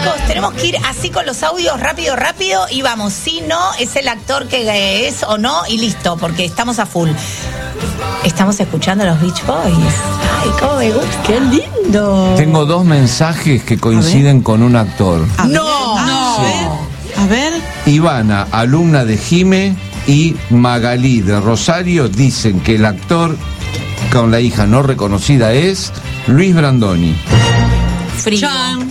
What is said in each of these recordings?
chicos, tenemos que ir así con los audios rápido y vamos. Si no, es el actor que es o no y listo, porque estamos a full. Estamos escuchando a los Beach Boys. Ay, cómo me gusta. Qué lindo. Tengo 2 mensajes que coinciden con un actor. No. A ver. Ivana, alumna de Jime, y Magalí de Rosario dicen que el actor con la hija no reconocida es Luis Brandoni. Frío.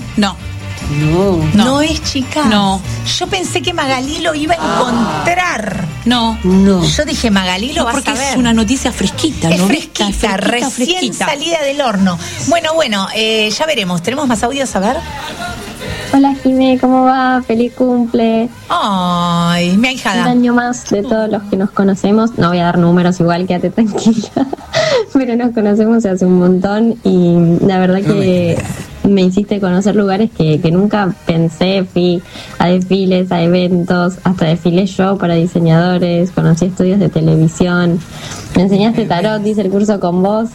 No es chica. No. Yo pensé que Magalí lo iba a encontrar. No. Yo dije, Magalí lo vas a ver. Porque es una noticia fresquita, Es ¿no? fresquita, recién salida del horno. Bueno, ya veremos. ¿Tenemos más audios? A ver. Hola Jimé, ¿cómo va? Feliz cumple. Ay, mi ahijada. Un año más de todos los que nos conocemos. No voy a dar números igual, quédate tranquila. Pero nos conocemos hace un montón y la verdad que me hiciste conocer lugares que nunca pensé. Fui a desfiles, a eventos, hasta desfilé yo para diseñadores, conocí estudios de televisión, me enseñaste tarot, hice el curso con vos.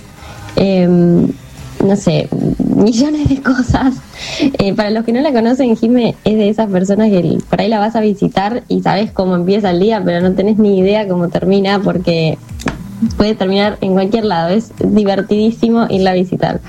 No sé, millones de cosas. Para los que no la conocen, Jime es de esas personas que por ahí la vas a visitar y sabes cómo empieza el día, pero no tenés ni idea cómo termina, porque puede terminar en cualquier lado. Es divertidísimo irla a visitar.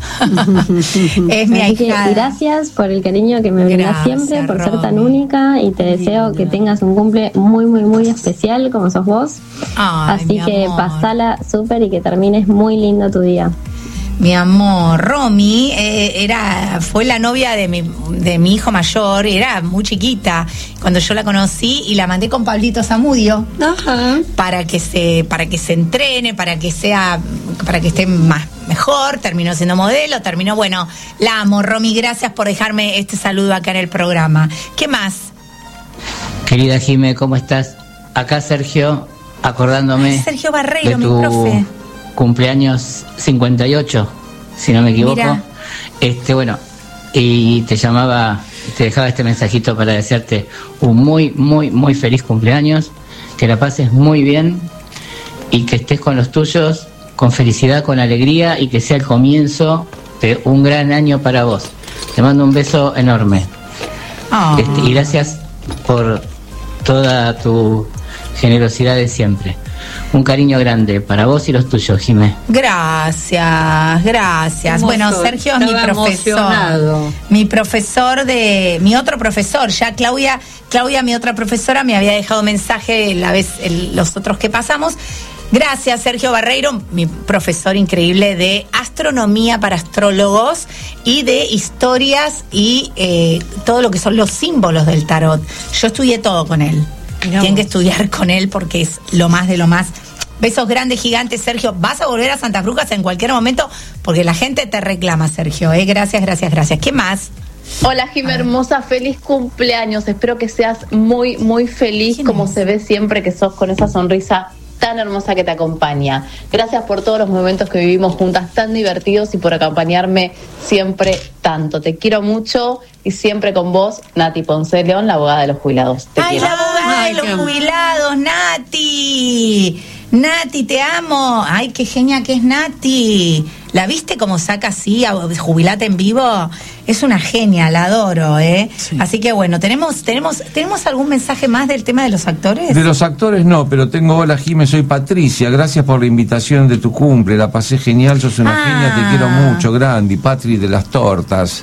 Es mi ahijada. Gracias por el cariño que me brindas siempre, por ser tan Romy. única, y te deseo que tengas un cumple muy especial como sos vos. Ay, así mi que amor. pasala súper y que termines muy lindo tu día. Mi amor, Romy fue la novia de mi hijo mayor, era muy chiquita cuando yo la conocí y la mandé con Pablito Zamudio. Ajá. para que se entrene, para que esté mejor. Terminó siendo modelo, la amo. Romy, gracias por dejarme este saludo acá en el programa. ¿Qué más? Querida Jime, ¿cómo estás? Acá Sergio, acordándome Sergio Barreiro, de mi tu profe. cumpleaños 58, si no me equivoco. Mira. Y te dejaba este mensajito para desearte un muy feliz cumpleaños, que la pases muy bien y que estés con los tuyos con felicidad, con alegría, y que sea el comienzo de un gran año para vos. Te mando un beso enorme. Oh. Y gracias por toda tu generosidad de siempre. Un cariño grande para vos y los tuyos, Jimé. Gracias. Bueno, Sergio es mi profesor. Mi otro profesor, ya Claudia, mi otra profesora, me había dejado mensaje los otros que pasamos. Gracias, Sergio Barreiro, mi profesor increíble de astronomía para astrólogos y de historias y todo lo que son los símbolos del tarot. Yo estudié todo con él. Tienen que estudiar con él porque es lo más de lo más. Besos grandes, gigantes, Sergio. Vas a volver a Santas Brujas en cualquier momento porque la gente te reclama, Sergio. Gracias. ¿Qué más? Hola, Jimé hermosa, feliz cumpleaños. Espero que seas muy feliz, como se ve siempre que sos, con esa sonrisa tan hermosa que te acompaña. Gracias por todos los momentos que vivimos juntas, tan divertidos, y por acompañarme siempre tanto. Te quiero mucho y siempre con vos, Nati Ponce León, la abogada de los jubilados. Te quiero. La abogada de los jubilados, Nati. Nati, te amo. Ay, qué genia que es Nati. ¿La viste cómo saca así a Jubilate en vivo? Es una genia, la adoro, Sí. Así que bueno, ¿tenemos algún mensaje más del tema de los actores? De los actores no, pero tengo: hola Jime, soy Patricia, gracias por la invitación de tu cumple, la pasé genial, sos una genia, te quiero mucho, Grandi, Patri de las tortas.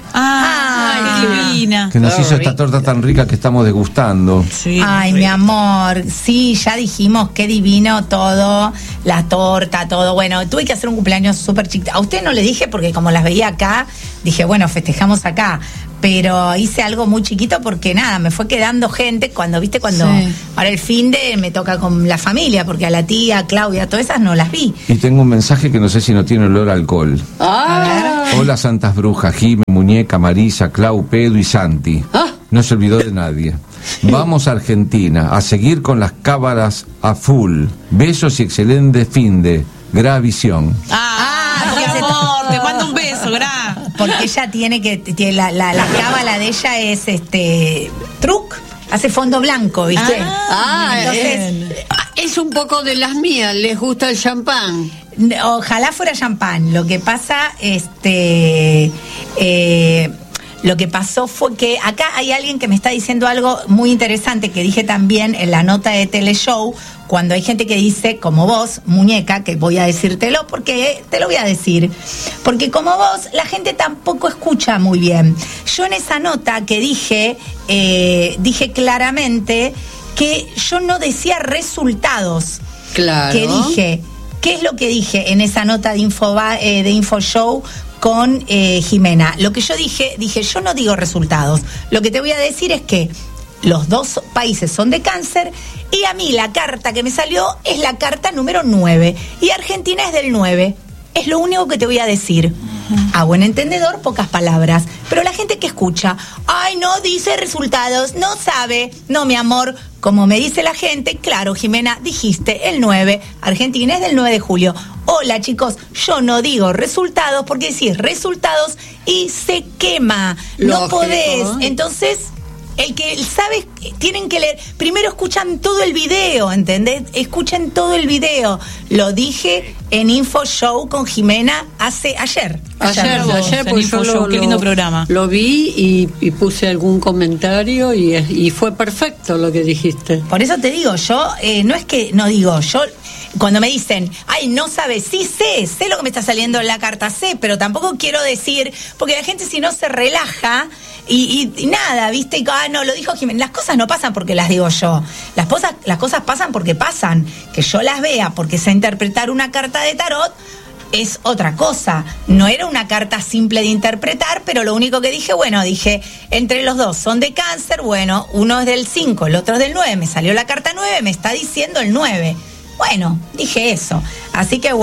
Ay, divina. Que nos hizo esta torta tan rica que estamos degustando. Sí, ay, mi amor, sí, ya dijimos, qué divino todo, la torta, todo. Bueno, tuve que hacer un cumpleaños súper chiquito. A usted no le dije porque como las veía acá, dije, bueno, festejamos acá. Pero hice algo muy chiquito porque nada, me fue quedando gente cuando ahora el fin de me toca con la familia, porque a la tía, Claudia, todas esas no las vi. Y tengo un mensaje que no sé si no tiene olor a alcohol. Hola Santas Brujas, Jime, Muñeca, Marisa, Clau, Pedro y Santi. No se olvidó de nadie. Vamos a Argentina, a seguir con las cámaras a full. Besos y excelente fin de Gravisión. Mi amor, te mando un beso, Porque ella tiene la cábala de ella es truc, hace fondo blanco, ¿viste? Entonces es un poco de las mías, les gusta el champán. Ojalá fuera champán. Lo que pasa, Lo que pasó fue que acá hay alguien que me está diciendo algo muy interesante que dije también en la nota de Teleshow, cuando hay gente que dice, como vos, muñeca, que voy a decírtelo porque te lo voy a decir, porque como vos, la gente tampoco escucha muy bien. Yo en esa nota que dije claramente que yo no decía resultados. Claro. Que dije, ¿qué es lo que dije en esa nota de InfoShow con Jimena? Lo que yo dije, yo no digo resultados. Lo que te voy a decir es que los dos países son de Cáncer y a mí la carta que me salió es la carta número 9 y Argentina es del 9. Es lo único que te voy a decir. A buen entendedor, pocas palabras. Pero la gente que escucha, ay, no dice resultados, no sabe. No, mi amor, como me dice la gente, claro, Jimena, dijiste el 9, Argentina es del 9 de julio. Hola, chicos, yo no digo resultados porque decís resultados y se quema. Lógico. No podés. Entonces, el que sabe, tienen que leer. Primero escuchan todo el video, ¿entendés? Escuchen todo el video. Lo dije en InfoShow con Jimena ayer, pues yo qué lindo programa. Lo vi y puse algún comentario y fue perfecto lo que dijiste. Por eso te digo, yo no es que no digo, yo cuando me dicen, ay, no sabes, sí sé lo que me está saliendo en la carta, sé, pero tampoco quiero decir, porque la gente si no se relaja y nada, ¿viste? Y, no, lo dijo Jimena. Las cosas no pasan porque las digo yo. Las cosas pasan porque pasan. Que yo las vea porque sé interpretar una carta de tarot es otra cosa. No era una carta simple de interpretar, pero lo único que dije, entre los dos son de Cáncer, bueno, uno es del 5, el otro es del 9. Me salió la carta 9, me está diciendo el 9. Bueno, dije eso. Así que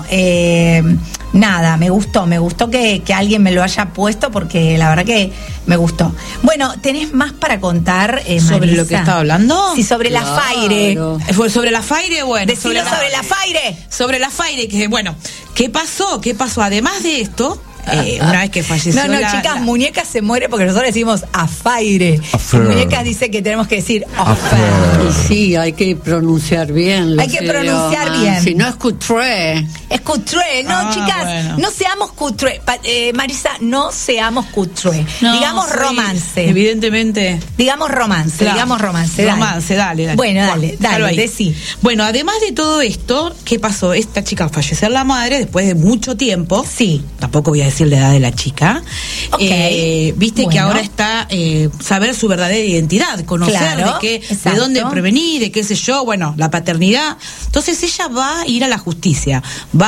nada, me gustó que alguien me lo haya puesto porque la verdad que me gustó. Bueno, ¿tenés más para contar, sobre Marisa? lo que estaba hablando? Sí, sobre la Faire. Sobre la Faire, bueno. Decilo sobre la Faire. Sobre la Faire, que bueno, ¿qué pasó? Además de esto, una vez que falleció chicas, Muñeca se muere porque nosotros decimos afaire. Muñeca dice que tenemos que decir afaire. Y sí, hay que pronunciar bien. Hay que pronunciar bien. Si no es cutré. Es cutré, no, chicas, bueno. No seamos cutré. Marisa, no seamos cutré. No, digamos romance. Evidentemente. Digamos romance, claro. Digamos romance. Dale. Bueno, dale, decí. Bueno, además de todo esto, ¿qué pasó? Esta chica falleció la madre después de mucho tiempo. Sí. Tampoco voy a decir la edad de la chica. Viste que ahora está saber su verdadera identidad, conocer de dónde prevenir, de qué sé yo, la paternidad. Entonces ella va a ir a la justicia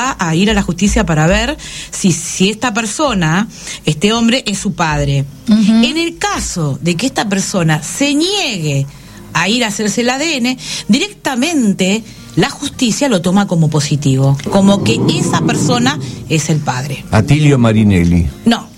para ver si esta persona, este hombre, es su padre. Uh-huh. En el caso de que esta persona se niegue a ir a hacerse el ADN, directamente la justicia lo toma como positivo, como que esa persona es el padre. Atilio Marinelli. No.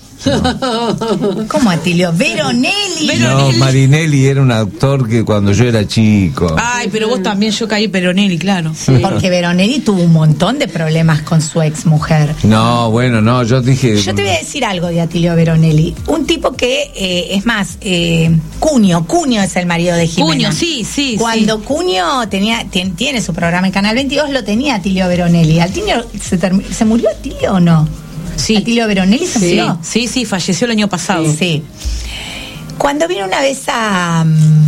¿Cómo Atilio? Veronelli. No, Marinelli era un actor que cuando yo era chico. Ay, pero vos también, yo caí Veronelli, claro. Sí. Porque Veronelli tuvo un montón de problemas con su ex mujer. No, yo dije. Yo te voy a decir algo de Atilio Veronelli. Un tipo que, es más, Cunio es el marido de Jimena. Cunio, sí. Cuando Cunio tiene su programa en Canal 22, lo tenía Atilio Veronelli. ¿Se murió Atilio o no? Sí. ¿Atilio Veronelli se murió? Sí, falleció el año pasado. Sí. Cuando vino una vez a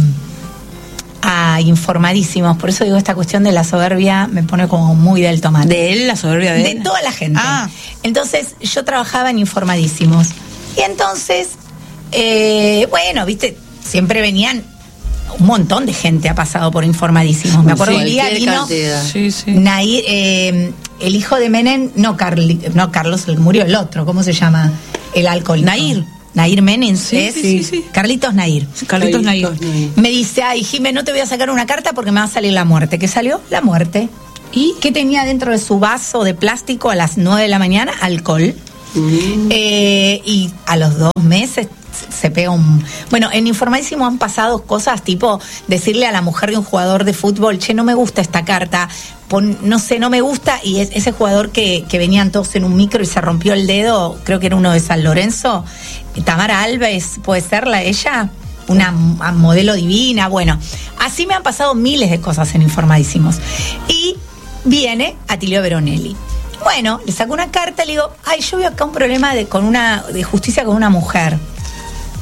Informadísimos, por eso digo, esta cuestión de la soberbia me pone como muy del tomate. ¿De él, la soberbia de él? De toda la gente. Entonces, yo trabajaba en Informadísimos. Y entonces, viste, siempre venían un montón de gente ha pasado por Informadísimos. Me acuerdo un día vino Nair, el hijo de Menem, Carlos, murió el otro, ¿cómo se llama? El alcohólico. Nair Menem, sí. Carlitos Nair. Me dice, ay, Jimé, no te voy a sacar una carta porque me va a salir la muerte. ¿Qué salió? La muerte. ¿Y qué tenía dentro de su vaso de plástico a las 9 de la mañana? Alcohol. Y a los 2 meses se pega en Informadísimo han pasado cosas tipo decirle a la mujer de un jugador de fútbol, che, no me gusta esta carta, no me gusta, y ese jugador que venían todos en un micro y se rompió el dedo, creo que era uno de San Lorenzo, Tamara Alves, ¿puede ser ella? Una modelo divina, así me han pasado miles de cosas en Informadísimos. Y viene Atilio Veronelli. Le saco una carta, le digo, ay, yo veo acá un problema de justicia con una mujer.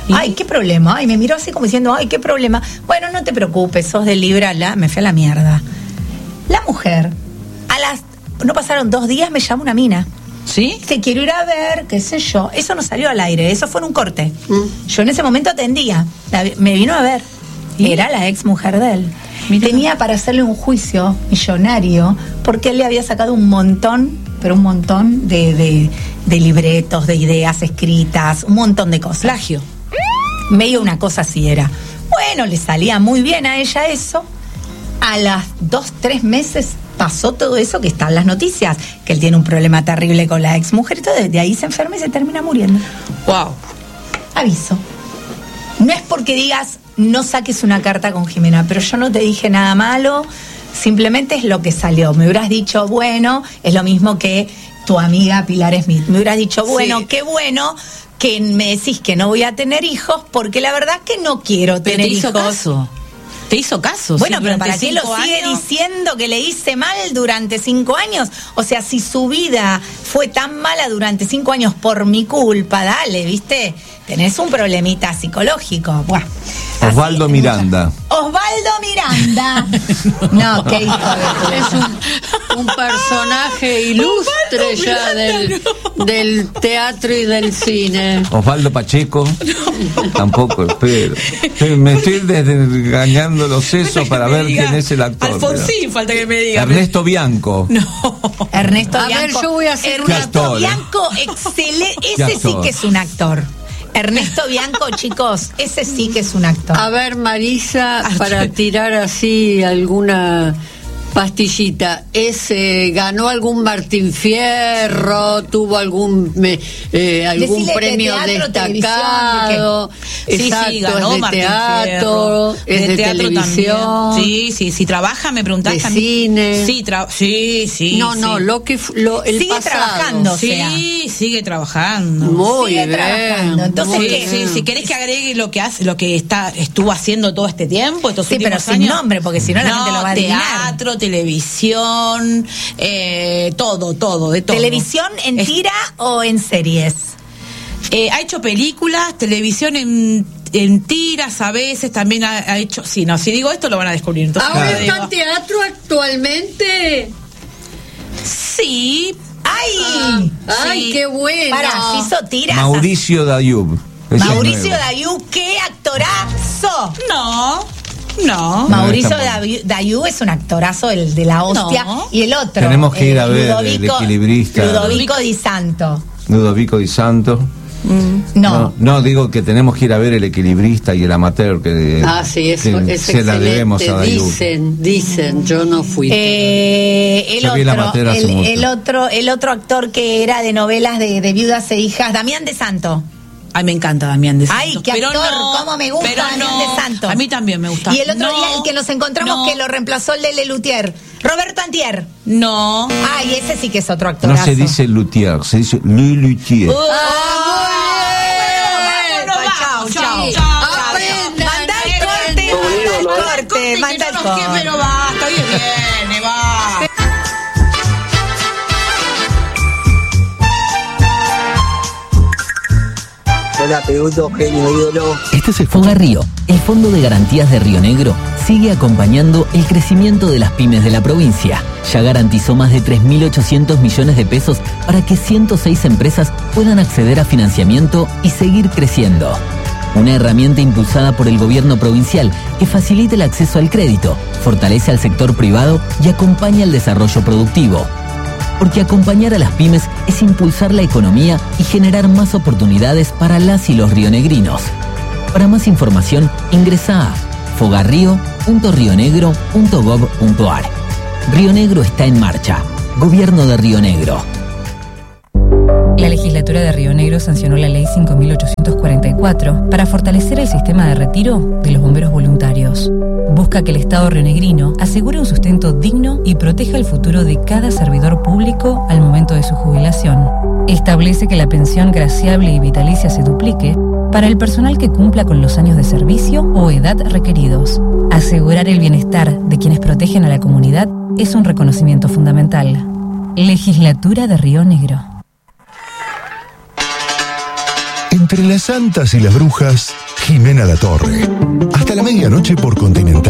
Ay, ¿qué problema? Ay, me miró así como diciendo, ay, ¿qué problema? Bueno, no te preocupes, sos de Libra, me fui a la mierda. La mujer, no pasaron 2 días, me llama una mina. ¿Sí? Te quiero ir a ver, qué sé yo. Eso no salió al aire, eso fue en un corte. Yo en ese momento atendía. Me vino a ver. Era la ex mujer de él. Mirá. Tenía para hacerle un juicio millonario porque él le había sacado un montón, pero un montón de libretos, de ideas escritas, un montón de cosas. Plagio. Medio una cosa así era. Bueno, le salía muy bien a ella eso. A las 2-3 meses pasó todo eso que está en las noticias, que él tiene un problema terrible con la ex mujer y todo, de ahí se enferma y se termina muriendo. Wow. Aviso. No es porque digas, no saques una carta con Jimena, pero yo no te dije nada malo, simplemente es lo que salió. Me hubieras dicho, bueno, es lo mismo que tu amiga Pilar Smith. Me hubieras dicho, bueno, qué bueno que me decís que no voy a tener hijos, porque la verdad es que no quiero tener hijos. Caso. ¿Te hizo caso? Bueno, pero ¿para qué lo sigue diciendo que le hice mal durante 5 años? O sea, si su vida fue tan mala durante 5 años por mi culpa, dale, ¿viste? Tenés un problemita psicológico. Buah. Osvaldo Miranda. Osvaldo Miranda. No, qué hijo de... Es un personaje ilustre ya del teatro y del cine. Osvaldo Pacheco. Tampoco, espero. Me estoy desgañando los sesos para ver quién es el actor. Alfonsín, falta que me diga. Ernesto Bianco. No. Ernesto Bianco. A ver, yo voy a hacer Ernesto Bianco, excelente. Ese sí que es un actor. Ernesto Bianco, chicos, ese sí que es un actor. A ver, Marisa, para tirar así alguna pastillita, ¿ganó algún Martín Fierro? ¿Tuvo algún premio destacado? Exacto, sí, ganó es de Martín teatro, Fierro. es de televisión. También. Sí, si trabaja, me preguntás de también. Cine. Sí. No, el sigue pasado. Trabajando. Sí, sigue trabajando. Muy sigue bien. Trabajando. Entonces, si querés que agregue lo que hace, lo que estuvo haciendo todo este tiempo, estos últimos pero años. Sin nombre, porque si no la gente lo va a adivinar. Teatro, televisión, todo, de todo. ¿Televisión en tira o en series? Ha hecho películas, televisión en tiras a veces, también ha hecho... si digo esto lo van a descubrir. Entonces, ¿ahora está en teatro actualmente? Sí. ¡Ay! ¡Ay, qué bueno! Para, hizo tiras. Mauricio Dayub. Mauricio Dayub, ¡qué actorazo! No. Mauricio Dayub es un actorazo, el de la hostia. No. Y el otro. Tenemos que ir a ver el equilibrista. Ludovico Di Santo. Ludovico Di Santo. No, digo que tenemos que ir a ver el equilibrista y el amateur que sí, eso es se la debemos a Dayub. Dicen, yo no fui. El otro actor que era de novelas de viudas e hijas, Damián de Santo. Ay, me encanta Damián de Santo. Ay, qué actor, cómo me gusta Damián de Santo. A mí también me gusta. Y el otro día, el que nos encontramos, que lo reemplazó el de Lelutier, Roberto Antier. No. Ay, ese sí que es otro actor. No se dice Luthier, se dice Lelutier. Chao. Manda el corte. Manda el corte. Pero basta, hoy viene, va. Hola, Peruto, genio, ídolo. Este es el Fogarrío. El Fondo de Garantías de Río Negro sigue acompañando el crecimiento de las pymes de la provincia. Ya garantizó más de 3.800 millones de pesos para que 106 empresas puedan acceder a financiamiento y seguir creciendo. Una herramienta impulsada por el gobierno provincial que facilita el acceso al crédito, fortalece al sector privado y acompaña el desarrollo productivo. Porque acompañar a las pymes es impulsar la economía y generar más oportunidades para las y los rionegrinos. Para más información, ingresa a fogarrio.rionegro.gov.ar. Río Negro está en marcha. Gobierno de Río Negro. La legislatura de Río Negro sancionó la ley 5.844 para fortalecer el sistema de retiro de los bomberos voluntarios. Busca que el Estado rionegrino asegure un sustento digno y proteja el futuro de cada servidor público al momento de su jubilación. Establece que la pensión graciable y vitalicia se duplique para el personal que cumpla con los años de servicio o edad requeridos. Asegurar el bienestar de quienes protegen a la comunidad es un reconocimiento fundamental. Legislatura de Río Negro. En Entre las santas y las brujas, Jimena Latorre. Hasta la medianoche por Continental.